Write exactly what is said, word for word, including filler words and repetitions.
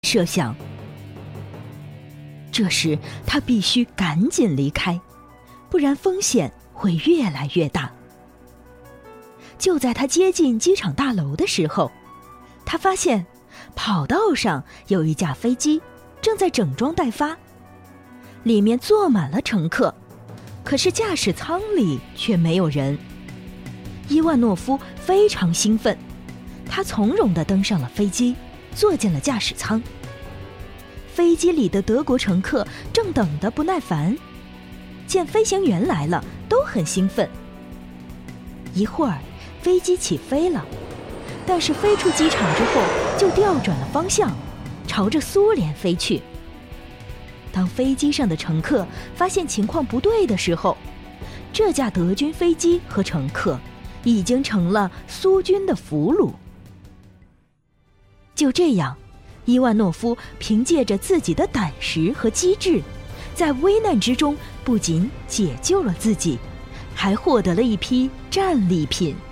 设想。这时他必须赶紧离开，不然风险会越来越大。就在他接近机场大楼的时候，他发现跑道上有一架飞机正在整装待发，里面坐满了乘客，可是驾驶舱里却没有人。伊万诺夫非常兴奋，他从容地登上了飞机，坐进了驾驶舱。飞机里的德国乘客正等得不耐烦，见飞行员来了，都很兴奋。一会儿，飞机起飞了，但是飞出机场之后就调转了方向，朝着苏联飞去。当飞机上的乘客发现情况不对的时候，这架德军飞机和乘客已经成了苏军的俘虏。就这样，伊万诺夫凭借着自己的胆识和机智，在危难之中不仅解救了自己，还获得了一批战利品。